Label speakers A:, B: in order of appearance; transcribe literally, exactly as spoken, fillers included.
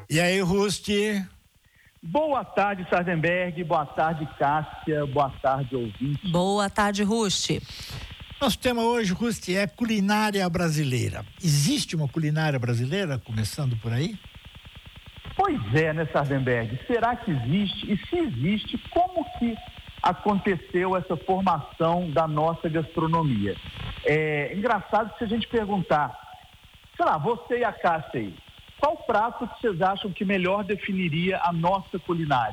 A: E aí, Rusti?
B: Boa tarde, Sardenberg. Boa tarde, Cássia. Boa tarde, ouvinte.
C: Boa tarde, Rusti.
A: Nosso tema hoje, Rusti, é culinária brasileira. Existe uma culinária brasileira, começando por aí?
B: Pois é, né, Sardenberg? Será que existe? E se existe, como que aconteceu essa formação da nossa gastronomia? É engraçado se a gente perguntar, sei lá, você e a Cássia aí, qual prato que vocês acham que melhor definiria a nossa culinária?